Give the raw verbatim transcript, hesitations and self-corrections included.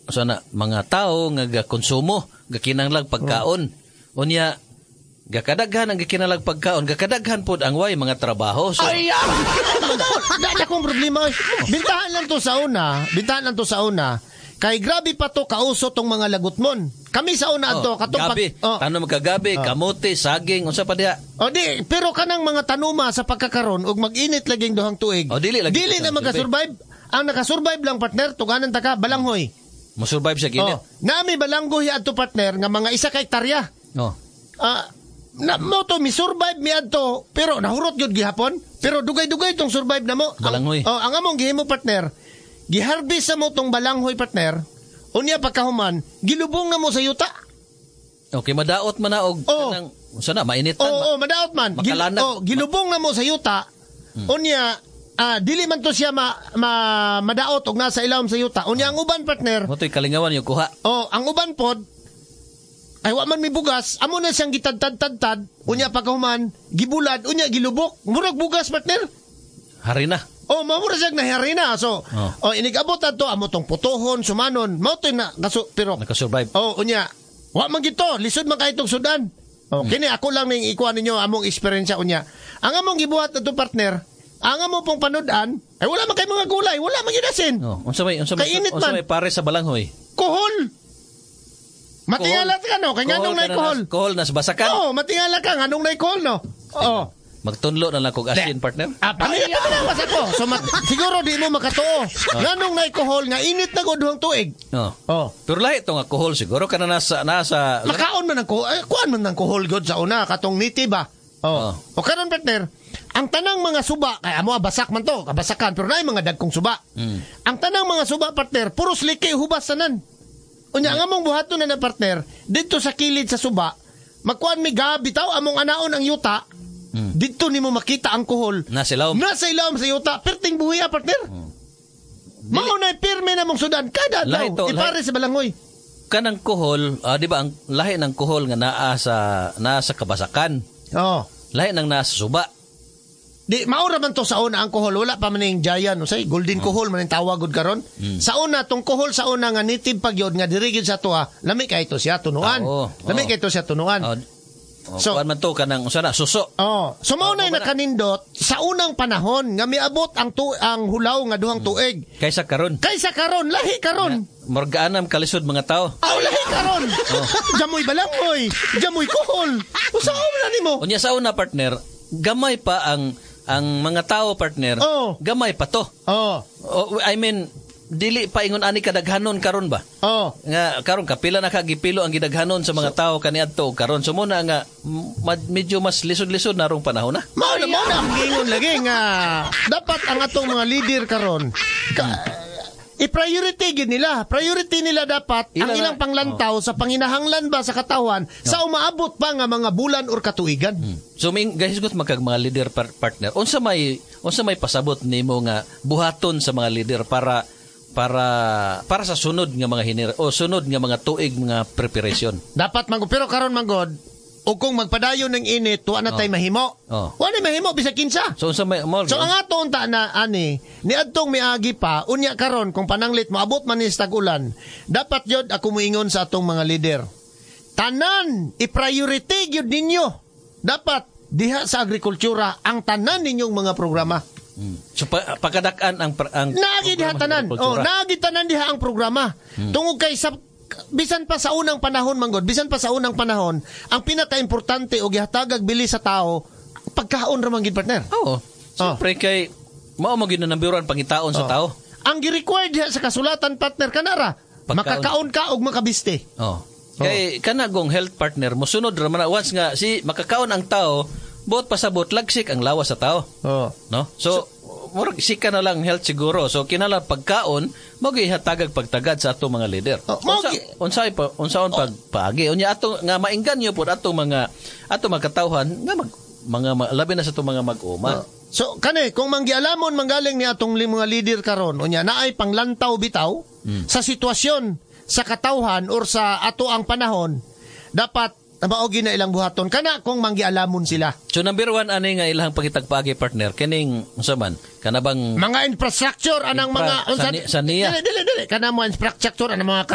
sana mga tao nga gakonsumo, gakinahanglan pagkaon. Oh. Unya gakadaghan ang gakinahanglan pagkaon, gakadaghan pod ang way mga trabaho. So, ay, ah, dahil akong problema. Bintahan lang to sa una, bintahan lang to sa una. Kay grabe pa to kauso tong mga lagutmon. Kami sa una ato oh, katong gabi, pag, oh. tanong magkagabi, oh. kamote, saging, unsa pa diha? O di, pero kanang mga tanuma sa pagkakaron ug mag-init laging duhang tuig. O dili lagi. Dili na makasurvive. Ang nakasurvive lang partner tuganan ta ka balanghoy. Mo-survive sa ginit. Oh, nami balanggoy adto partner nga mga isa ka hektarya. Oh. Ah, na mo to mi survive mi adto pero nahurot gyud gihapon. Pero dugay-dugay tong survive na mo. Balanghoy. Ang, oh, ang among gihimo partner, giharvest sa mo tong balanghoy partner. Unya pagkahuman, gilubong na mo sa yuta. Okay, madaot man na og oh. kanang unsa na mainitan. Oo, ma- oh, madaot man. Gil, oh, gilubong na mo sa yuta. Hmm. Unya ah, dili man to siya ma, ma madaot og nasa ilawom sa yuta. Unya ang uban partner. Mo toy kalingawan yung kuha. Oh, ang uban pod ay wa man mi bugas, amo na siyang gitad-tad-tad. Unya pagkahuman, gibulad, unya gilubok. Murag bugas partner. Hari na. Oh, mamura siya nahihari na. So, oh, oh inigabot na to, amo tong putohon, sumanon. Mao to na, kaso, pero, nakasurvive. Oh, unya, wa man gito, lisod man kahitong sudan. Oh, hmm. Kini ako lang ning ikuha ninyo, among eksperyensya, unya. Ang among gibuhat na to, partner, ang among pong panudan, ay wala man kay mga gulay, wala man gidasin. Oh, unsa may, unsa may, unsa may pare sa balanghoy? Kuhol. Matingalat ka, no? Kaya nganong na kuhol. Kuhol na sa basakan? Oo, oh, matingalat ka, nganong na kuhol, no? Oo. Oh. Magtunlo na lang kog asin, partner. Ah, pamilya pa nawas ako. So, mat- siguro di mo makatuo. Oh. Nganong na alcohol nga init na goduhang tuig. Oh. Oh. Pero lahi itong alcohol siguro kana nasa nasa makaon man ang kuhol. Ay, kuan man ang kuhol god sa una katong niti ba. Oh. oh. O karon partner, ang tanang mga suba kay amo basak man to, kabasakan pero naay mga dagkong suba. Mm. Ang tanang mga suba partner, puros liki hubas tanan. Unya mm. ang among buhaton na na partner, dito sa kilid sa suba, magkuan mi gabi taw among anaon ang yuta. Hmm. Dito nimo makita ang kuhol. Nasa ilawom. Nasa ilawom sa yuta. Perting buhiya, partner. Hmm. Maunay pirme na mong sudan. Kada daw. Ipare sa balanghoy. Kanang kuhol, uh, di ba, ang lahi ng kuhol nga naa sa, naa sa kabasakan. Oo. Oh. Lahi ng nasa suba. Di, maura man to sa una ang kuhol. Wala pa man yung giant. Usay, golden hmm. kuhol man yung tawagod karon. Hmm. Sa una, tong kuhol sa una nga native pagyod nga dirigid sa tuwa, lami ka ito siya tunuan. Oh, oh. Lami ka ito siya tunuan. Oh. Oh, so, kuan man to kanang usa na suso. Oh, so mao na nakanindot sa unang panahon nga miabot ang tu ang hulaw nga duhang tuig. Kaysa karon. Kaysa karon, lahi karon. Morgaanam kalisod mga tao. Aw oh, lahi karon. Oh. Jamoy balanghoy, jamoy kuhol. Usaw na nimo. Unya sa una partner, gamay pa ang ang mga tao partner. Oh. Gamay pa to. Oh. oh I mean dili pa ingon ani kadaghanon karon ba? Oh. Nga karon kapila na kagipilo ang gidaghanon sa mga so, tao kaniadto karon so muna nga m- medyo mas lisod-lisod narong panahon na. Mao na mo na ingon lagi nga dapat ang atong mga leader karon ka, i-priority gid nila. Priority nila dapat Ila ang ilang na, panglantaw oh. sa panginahanglan ba sa katawan no. sa umaabot pa nga mga bulan or katuigan. Hmm. So ming guys gut magkag mga leader par- partner. Unsa may unsa may pasabot nimo nga buhaton sa mga leader para para para sa sunod nga mga hinir o sunod nga mga tuig nga preparation. Dapat mango pero karon manggod o kung magpadayon ng init tuwa na oh. tay mahimo. Oh. Wa ni mahimo bisag kinsa. So unsa may more, So ang ato unta na ani ni adtong miagi pa unya karon kung pananglit moabot man ni tag-ulan. Dapat jud ako moingon sa atong mga leader. Tanan i-priority gyud ninyo. Dapat diha sa agrikultura ang tanan ninyong mga programa. Hmm. So pa, pagkadak-an ang ang nagi diha tanan. Oh, nagi tanan diha ang programa. Hmm. Tungod kay sa bisan pa sa unang panahon manggod, bisan pa sa unang panahon, ang pinaka-importante og gihatagag bili sa tao, pagkaon ra man gid partner. Oo. Siyempre oh. kay mao mo gid na nambiuran pangitaon oh. sa tao. Ang gi-required diha sa kasulatan partner kanara, pagkaon. Makakaon ka og makabiste. Oh. Kay oh. kanagong health partner mosunod ra man once nga si makakaon ang tao buot pasabot lagsik ang lawas sa tao. Oh. No? So, so murag sika na lang health siguro. So kinala pagkaon mo gihatagag pagtagad sa atong mga leader. Oh, unsa unsay pa unsaon oh. pagpaagi unya ato nga maingganyo pud atong mga atong mga katawhan nga mag, mga labi na sa atong mga mag-uma. Oh. So kani kung manggialamon manggaling ni atong mga leader karon unya naay panglantaw bitaw hmm. sa sitwasyon sa katawhan or sa ato ang panahon dapat maogi na ilang buhaton kana kung manggialamon sila. So number one ani nga ilang pagitagpagi partner kining unsa man kana bang mga infrastructure anang infra, mga unsa sa, sa niya dili dili dili kana mga infrastructure anang mga